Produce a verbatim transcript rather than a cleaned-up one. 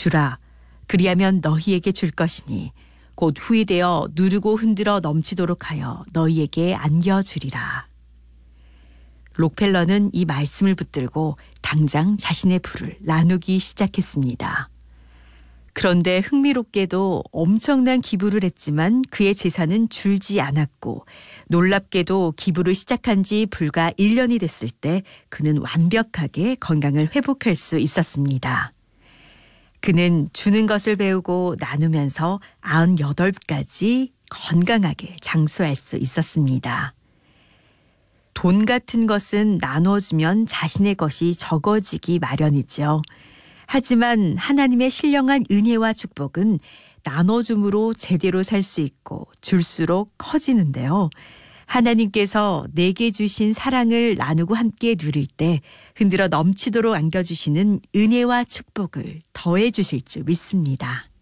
주라. 그리하면 너희에게 줄 것이니 곧 후이되어 누르고 흔들어 넘치도록 하여 너희에게 안겨주리라. 록펠러는 이 말씀을 붙들고 당장 자신의 부를 나누기 시작했습니다. 그런데 흥미롭게도 엄청난 기부를 했지만 그의 재산은 줄지 않았고 놀랍게도 기부를 시작한 지 불과 일 년이 됐을 때 그는 완벽하게 건강을 회복할 수 있었습니다. 그는 주는 것을 배우고 나누면서 구십팔 가지 건강하게 장수할 수 있었습니다. 돈 같은 것은 나눠주면 자신의 것이 적어지기 마련이죠. 하지만 하나님의 신령한 은혜와 축복은 나눠줌으로 제대로 살 수 있고 줄수록 커지는데요. 하나님께서 내게 주신 사랑을 나누고 함께 누릴 때 흔들어 넘치도록 안겨주시는 은혜와 축복을 더해 주실 줄 믿습니다.